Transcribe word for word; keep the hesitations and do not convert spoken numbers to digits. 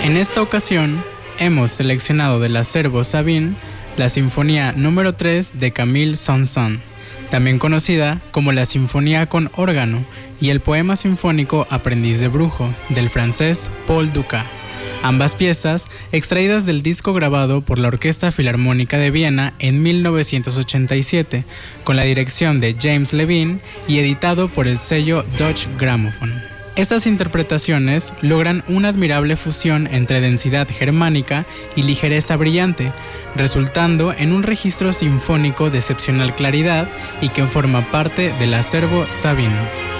En esta ocasión, hemos seleccionado del acervo Sabine la Sinfonía número tres de Camille Saint-Saëns, también conocida como la Sinfonía con órgano, y el poema sinfónico Aprendiz de brujo, del francés Paul Dukas. Ambas piezas extraídas del disco grabado por la Orquesta Filarmónica de Viena en mil novecientos ochenta y siete, con la dirección de James Levine y editado por el sello Deutsche Grammophon. Estas interpretaciones logran una admirable fusión entre densidad germánica y ligereza brillante, resultando en un registro sinfónico de excepcional claridad y que forma parte del acervo Sabine.